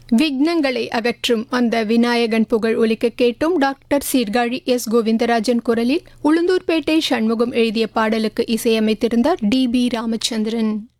விக்னங்களை அகற்றும் அந்த விநாயகன் புகழ் ஒலிக்க கேட்டும். டாக்டர் சீர்காழி எஸ் கோவிந்தராஜன் குரலில் உளுந்தூர்பேட்டை சண்முகம் எழுதிய பாடலுக்கு இசையமைத்திருந்தார் டி பி ராமச்சந்திரன்.